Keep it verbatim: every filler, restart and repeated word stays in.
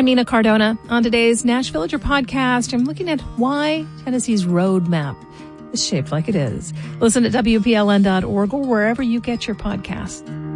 I'm Nina Cardona. On today's Nash Villager podcast, I'm looking at why Tennessee's roadmap is shaped like it is. Listen at W P L N dot org or wherever you get your podcasts.